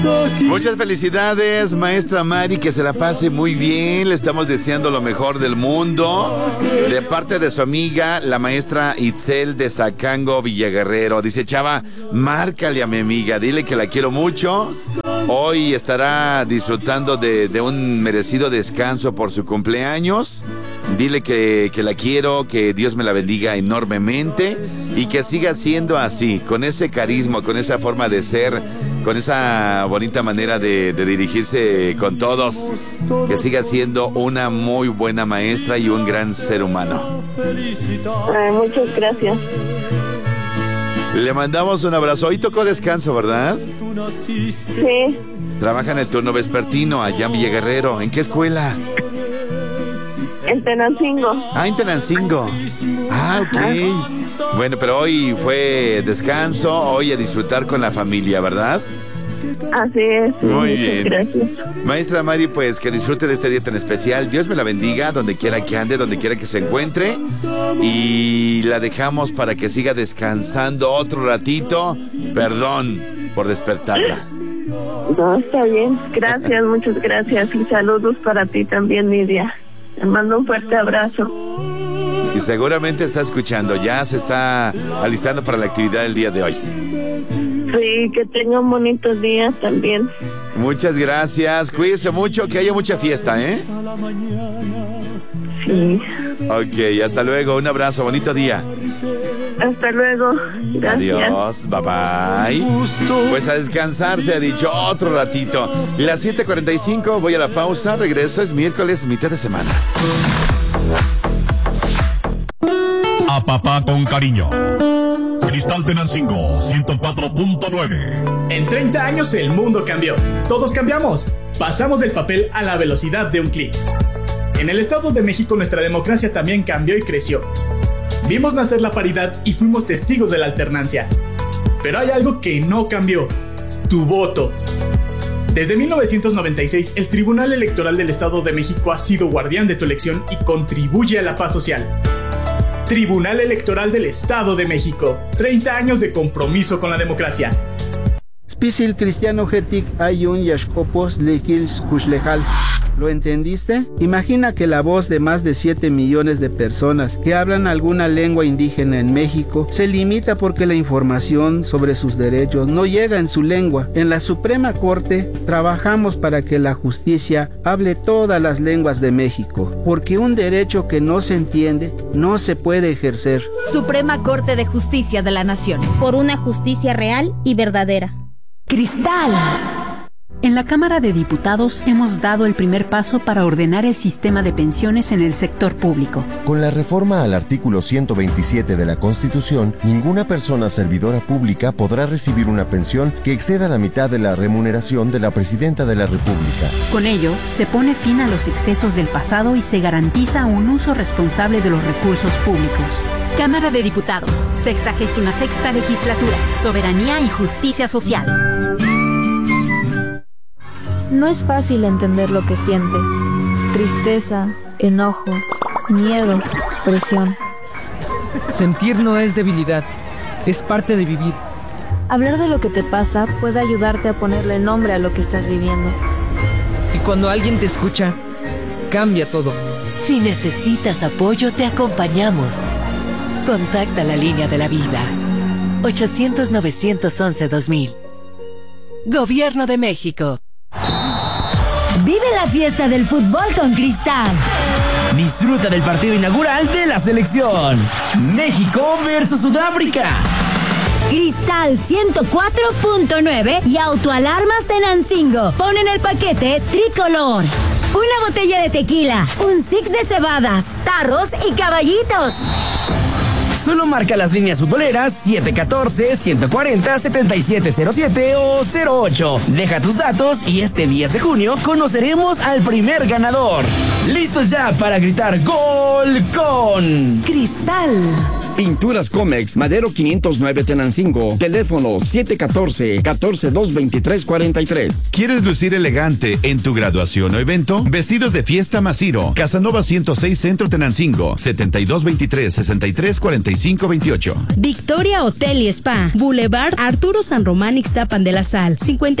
Muchas felicidades, maestra Mari, que se la pase muy bien. Le estamos deseando lo mejor del mundo. De parte de su amiga, la maestra Itzel de Zacango, Villaguerrero. Dice: Chava, márcale a mi amiga, dile que la quiero mucho. Hoy estará disfrutando de un merecido descanso por su cumpleaños. Dile que la quiero, que Dios me la bendiga enormemente y que siga siendo así, con ese carisma, con esa forma de ser, con esa bonita manera de dirigirse con todos. Que siga siendo una muy buena maestra y un gran ser humano. Muchas gracias. Le mandamos un abrazo. Hoy tocó descanso, ¿verdad? Sí. Trabaja en el turno vespertino allá en Villaguerrero. ¿En qué escuela? En Tenancingo. Ah, en Tenancingo. Ah, ok. Bueno, pero hoy fue descanso, hoy a disfrutar con la familia, ¿verdad? Así es. Muy bien. Gracias. Maestra Mari, pues que disfrute de este día tan especial. Dios me la bendiga, donde quiera que ande, donde quiera que se encuentre. Y la dejamos para que siga descansando otro ratito. Perdón por despertarla. No, está bien. Gracias, muchas gracias. Y saludos para ti también, Nidia. Te mando un fuerte abrazo. Y seguramente está escuchando, ya se está alistando para la actividad del día de hoy. Sí, que tenga un bonito día también. Muchas gracias, cuídese mucho, que haya mucha fiesta, ¿eh? Sí. Ok, hasta luego, un abrazo, bonito día. Hasta luego. Gracias. Adiós, bye bye. Pues a descansar, se ha dicho, otro ratito. Las 7:45, voy a la pausa, regreso, es miércoles, mitad de semana. A papá con cariño. Cristal Tenancingo 104.9. En 30 años el mundo cambió. Todos cambiamos. Pasamos del papel a la velocidad de un clic. En el Estado de México nuestra democracia también cambió y creció. Vimos nacer la paridad y fuimos testigos de la alternancia. Pero hay algo que no cambió: tu voto. Desde 1996, el Tribunal Electoral del Estado de México ha sido guardián de tu elección y contribuye a la paz social. Tribunal Electoral del Estado de México. 30 años de compromiso con la democracia. Spisil cristiano hetik ayun yashkopos lekils kushlejal. ¿Lo entendiste? Imagina que la voz de más de 7 millones de personas que hablan alguna lengua indígena en México se limita porque la información sobre sus derechos no llega en su lengua. En la Suprema Corte trabajamos para que la justicia hable todas las lenguas de México, porque un derecho que no se entiende no se puede ejercer. Suprema Corte de Justicia de la Nación. Por una justicia real y verdadera. Cristal. En la Cámara de Diputados hemos dado el primer paso para ordenar el sistema de pensiones en el sector público. Con la reforma al artículo 127 de la Constitución, ninguna persona servidora pública podrá recibir una pensión que exceda la mitad de la remuneración de la Presidenta de la República. Con ello, se pone fin a los excesos del pasado y se garantiza un uso responsable de los recursos públicos. Cámara de Diputados, 66ª Legislatura, Soberanía y Justicia Social. No es fácil entender lo que sientes. Tristeza, enojo, miedo, presión. Sentir no es debilidad, es parte de vivir. Hablar de lo que te pasa puede ayudarte a ponerle nombre a lo que estás viviendo. Y cuando alguien te escucha, cambia todo. Si necesitas apoyo, te acompañamos. Contacta la línea de la vida. 800-911-2000. Gobierno de México. Vive la fiesta del fútbol con Cristal. Disfruta del partido inaugural de la selección. México versus Sudáfrica. Cristal 104.9 y Autoalarmas Tenancingo ponen el paquete tricolor. Una botella de tequila, un six de cebadas, tarros y caballitos. Solo marca las líneas futboleras 714-140-7707 o 08. Deja tus datos y este 10 de junio conoceremos al primer ganador. ¿Listos ya para gritar gol con Cristal? Pinturas Comex, Madero 509 Tenancingo. Teléfono 714-142-2343. ¿Quieres lucir elegante en tu graduación o evento? Vestidos de fiesta Masiro. Casanova 106 Centro Tenancingo. 7223-634528. Victoria Hotel y Spa. Boulevard Arturo San Román Ixtapan de la Sal.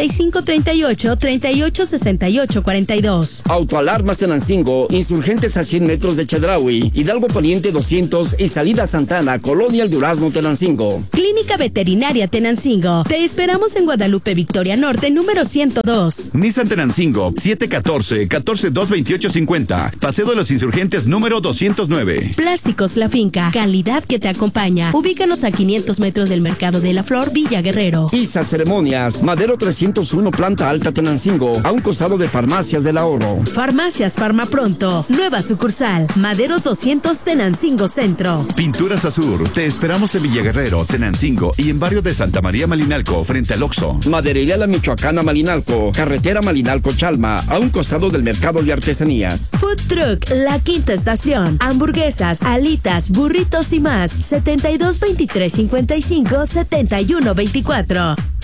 5538-386842. Autoalarmas Tenancingo. Insurgentes a 100 metros de Chedraui. Hidalgo Poniente 200 y Salida Santana, Colonia El Durazno, Tenancingo. Clínica Veterinaria Tenancingo. Te esperamos en Guadalupe Victoria Norte, número 102. Nissan Tenancingo, 714-142-2850. Paseo de los Insurgentes, número 209. Plásticos La Finca. Calidad que te acompaña. Ubícanos a 500 metros del Mercado de la Flor, Villa Guerrero. ISA Ceremonias. Madero 301, Planta Alta, Tenancingo. A un costado de Farmacias del Ahorro. Farmacias Farma Pronto. Nueva sucursal. Madero 200, Tenancingo Centro. Pinturas Azur. Te esperamos en Villaguerrero, Tenancingo y en barrio de Santa María Malinalco, frente al Oxxo. Maderería La Michoacana Malinalco. Carretera Malinalco-Chalma. A un costado del Mercado de Artesanías. Food Truck La Quinta Estación. Hamburguesas, alitas, burritos y más. 722355-7124.